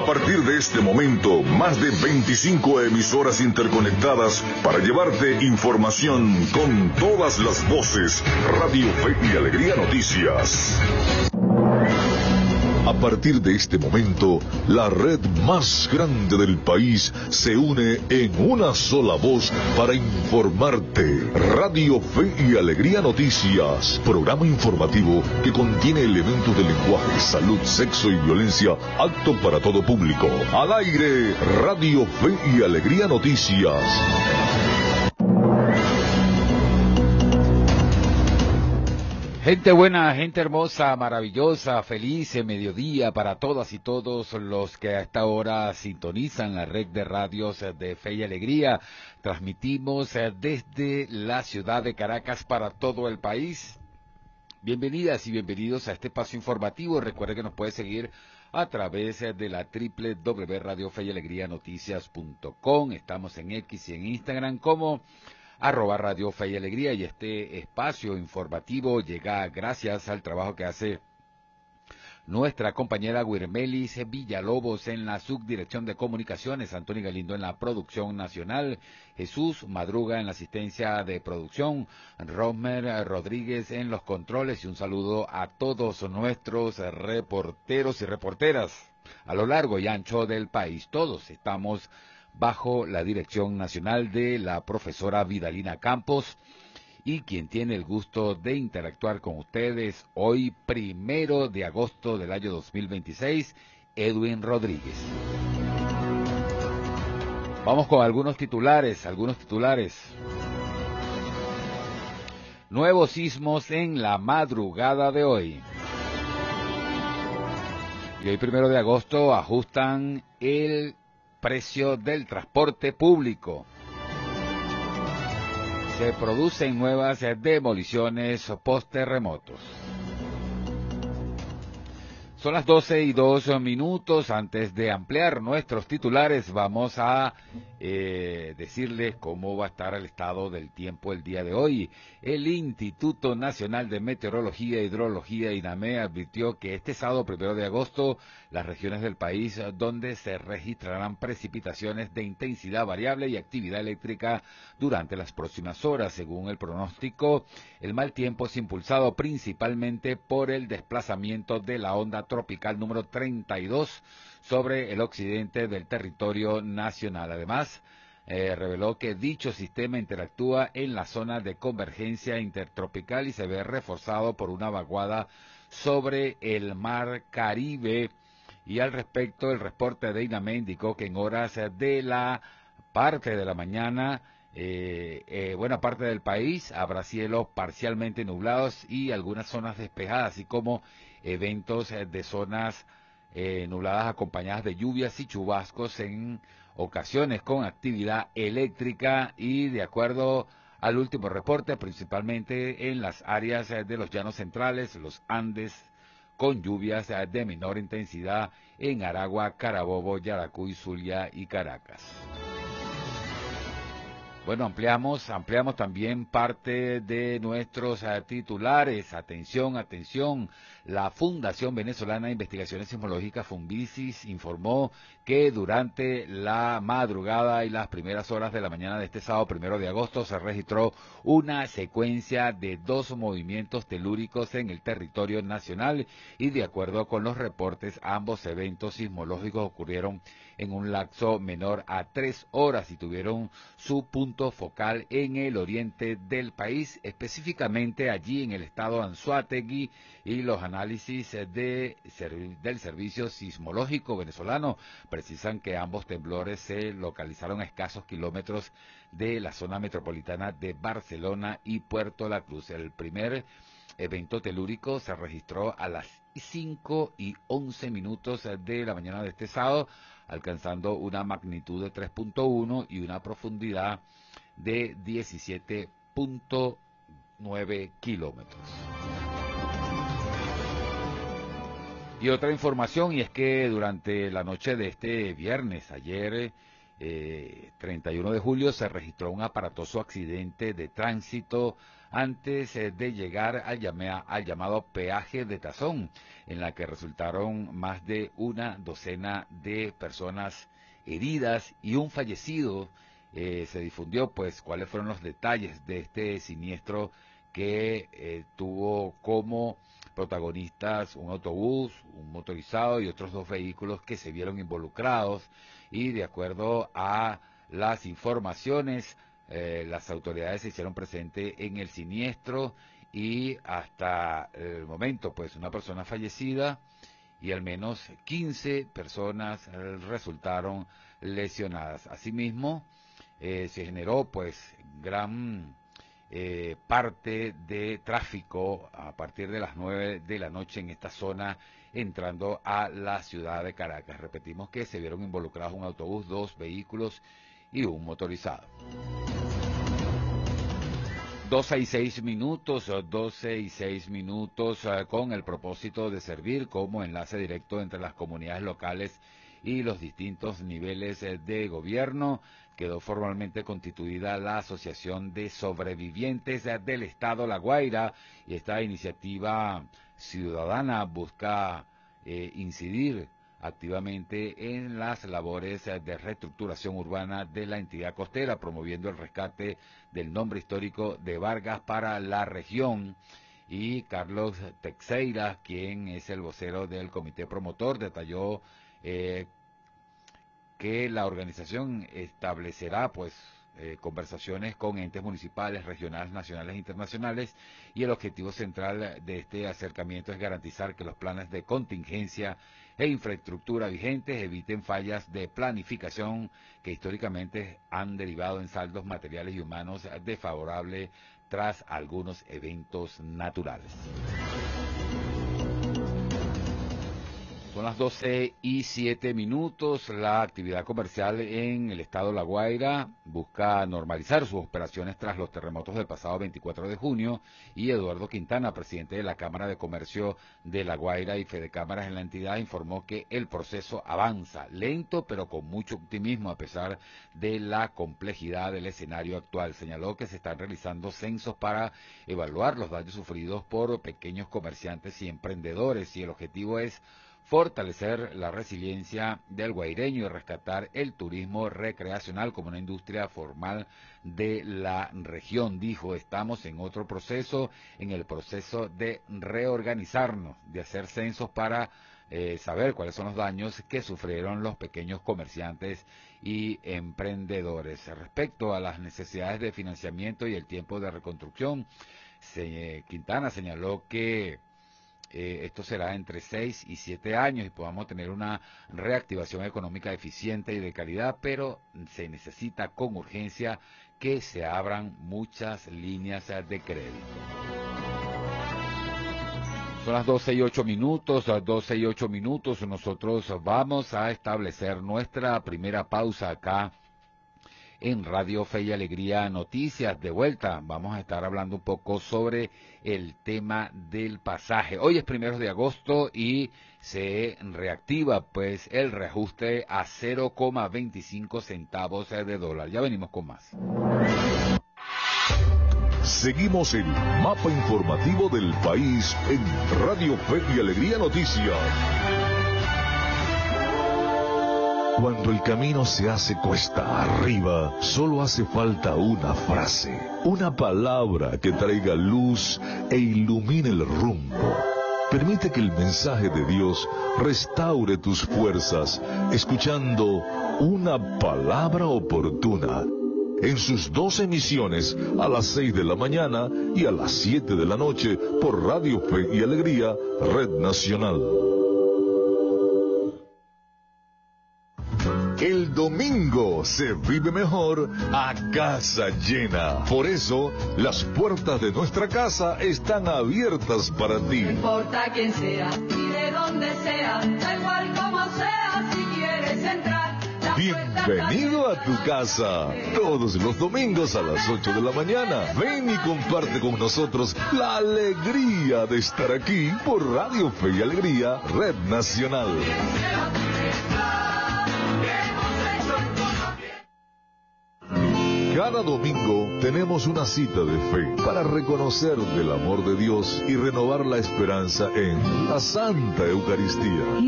A partir de este momento, más de 25 emisoras interconectadas para llevarte información con todas las voces. Radio Fe y Alegría Noticias. A partir de este momento, la red más grande del país se une en una sola voz para informarte. Radio Fe y Alegría Noticias, programa informativo que contiene elementos de lenguaje, salud, sexo y violencia, apto para todo público. Al aire, Radio Fe y Alegría Noticias. Gente buena, gente hermosa, maravillosa, feliz mediodía para todas y todos los que a esta hora sintonizan la red de radios de Fe y Alegría. Transmitimos desde la ciudad de Caracas para todo el país. Bienvenidas y bienvenidos a este espacio informativo. Recuerde que nos puede seguir a través de la www.radiofeyalegrianoticias.com. Estamos en X y en Instagram como @Radio Fe y Alegría, y este espacio informativo llega gracias al trabajo que hace nuestra compañera Guirmelis Villalobos en la subdirección de comunicaciones, Antonio Galindo en la producción nacional, Jesús Madruga en la asistencia de producción, Romer Rodríguez en los controles, y un saludo a todos nuestros reporteros y reporteras a lo largo y ancho del país. Todos estamos bajo la dirección nacional de la profesora Vidalina Campos, y quien tiene el gusto de interactuar con ustedes hoy, 1 de agosto del año 2026, Edwin Rodríguez. Vamos con algunos titulares. Nuevos sismos en la madrugada de hoy. Y hoy, 1 de agosto, ajustan el precio del transporte público. Se producen nuevas demoliciones post-terremotos. Son las 12:02. Antes de ampliar nuestros titulares, vamos a decirles cómo va a estar el estado del tiempo el día de hoy. El Instituto Nacional de Meteorología e Hidrología, INAME, advirtió que este sábado 1 de agosto, las regiones del país donde se registrarán precipitaciones de intensidad variable y actividad eléctrica durante las próximas horas. Según el pronóstico, el mal tiempo es impulsado principalmente por el desplazamiento de la onda tropical número 32 sobre el occidente del territorio nacional. Además, reveló que dicho sistema interactúa en la zona de convergencia intertropical y se ve reforzado por una vaguada sobre el mar Caribe. Y al respecto, el reporte de INAME indicó que en horas de la parte de la mañana, buena parte del país habrá cielos parcialmente nublados y algunas zonas despejadas, así como eventos de zonas nubladas acompañadas de lluvias y chubascos en ocasiones con actividad eléctrica, y de acuerdo al último reporte, principalmente en las áreas de los llanos centrales, los Andes, con lluvias de menor intensidad en Aragua, Carabobo, Yaracuy, Zulia y Caracas. Bueno, ampliamos también parte de nuestros titulares. Atención. La Fundación Venezolana de Investigaciones Sismológicas, Funvisis, informó que durante la madrugada y las primeras horas de la mañana de este sábado 1 de agosto se registró una secuencia de 2 movimientos telúricos en el territorio nacional, y de acuerdo con los reportes, ambos eventos sismológicos ocurrieron en un lapso menor a 3 horas y tuvieron su punto focal en el oriente del país, específicamente allí en el estado Anzoátegui, y los análisis del Servicio Sismológico venezolano precisan que ambos temblores se localizaron a escasos kilómetros de la zona metropolitana de Barcelona y Puerto La Cruz. El primer evento telúrico se registró a las 5:11 de la mañana de este sábado, alcanzando una magnitud de 3.1 y una profundidad de 17.9 kilómetros. Y otra información, y es que durante la noche de este viernes, ayer 31 de julio, se registró un aparatoso accidente de tránsito antes de llegar al llamado peaje de Tazón, en la que resultaron más de una docena de personas heridas y un fallecido. Se difundió pues cuáles fueron los detalles de este siniestro que tuvo como protagonistas un autobús, un motorizado y otros 2 vehículos que se vieron involucrados, y de acuerdo a las informaciones, las autoridades se hicieron presentes en el siniestro y hasta el momento pues una persona fallecida y al menos 15 personas resultaron lesionadas. Asimismo, se generó pues gran parte de tráfico a partir de las 9 de la noche en esta zona entrando a la ciudad de Caracas. Repetimos que se vieron involucrados un autobús, 2 vehículos y un motorizado. 12 y 6 minutos, con el propósito de servir como enlace directo entre las comunidades locales y los distintos niveles de gobierno. Quedó formalmente constituida la Asociación de Sobrevivientes del Estado La Guaira, y esta iniciativa ciudadana busca incidir activamente en las labores de reestructuración urbana de la entidad costera, promoviendo el rescate del nombre histórico de Vargas para la región. Y Carlos Teixeira, quien es el vocero del comité promotor, detalló que la organización establecerá conversaciones con entes municipales, regionales, nacionales e internacionales, y el objetivo central de este acercamiento es garantizar que los planes de contingencia e infraestructura vigentes eviten fallas de planificación que históricamente han derivado en saldos materiales y humanos desfavorables tras algunos eventos naturales. Son las 12 y 7 minutos. La actividad comercial en el estado de La Guaira busca normalizar sus operaciones tras los terremotos del pasado 24 de junio. Y Eduardo Quintana, presidente de la Cámara de Comercio de La Guaira y Fedecámaras en la entidad, informó que el proceso avanza lento pero con mucho optimismo a pesar de la complejidad del escenario actual. Señaló que se están realizando censos para evaluar los daños sufridos por pequeños comerciantes y emprendedores, y el objetivo es fortalecer la resiliencia del guaireño y rescatar el turismo recreacional como una industria formal de la región. Dijo, estamos en otro proceso, en el proceso de reorganizarnos, de hacer censos para saber cuáles son los daños que sufrieron los pequeños comerciantes y emprendedores. Respecto a las necesidades de financiamiento y el tiempo de reconstrucción, Quintana señaló que esto será entre 6 y 7 años y podamos tener una reactivación económica eficiente y de calidad, pero se necesita con urgencia que se abran muchas líneas de crédito. Son las 12 y 8 minutos, nosotros vamos a establecer nuestra primera pausa acá en Radio Fe y Alegría Noticias. De vuelta, vamos a estar hablando un poco sobre el tema del pasaje. Hoy es 1 de agosto y se reactiva pues el reajuste a 0,25 centavos de dólar. Ya venimos con más. Seguimos el mapa informativo del país en Radio Fe y Alegría Noticias. Cuando el camino se hace cuesta arriba, solo hace falta una frase, una palabra que traiga luz e ilumine el rumbo. Permite que el mensaje de Dios restaure tus fuerzas, escuchando una palabra oportuna. En sus 2 emisiones, a las 6 de la mañana y a las 7 de la noche, por Radio Fe y Alegría, Red Nacional. El domingo se vive mejor a casa llena. Por eso, las puertas de nuestra casa están abiertas para ti. No importa quién sea y de dónde sea, da igual como sea, si quieres entrar. Bienvenido a tu casa. Todos los domingos a las 8 de la mañana. Ven y comparte con nosotros la alegría de estar aquí por Radio Fe y Alegría, Red Nacional. Cada domingo tenemos una cita de fe para reconocer el amor de Dios y renovar la esperanza en la Santa Eucaristía.